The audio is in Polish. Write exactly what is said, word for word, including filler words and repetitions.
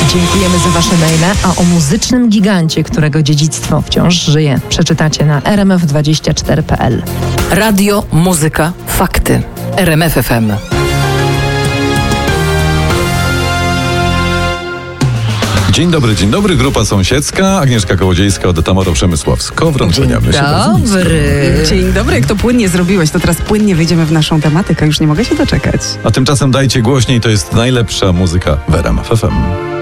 Dziękujemy za wasze maile, a o muzycznym gigancie, którego dziedzictwo wciąż żyje, przeczytacie na r m f dwadzieścia cztery kropka p l. Radio, muzyka, fakty. R M F F M. Dzień dobry, dzień dobry. Grupa sąsiedzka, Agnieszka Kołodziejska, Odeta Moro-Przemysławsko. Wręczenia myśli. Dobry. Dzień dobry, jak to płynnie zrobiłeś, to teraz płynnie wejdziemy w naszą tematykę. Już nie mogę się doczekać. A tymczasem dajcie głośniej, to jest najlepsza muzyka w R M F F M.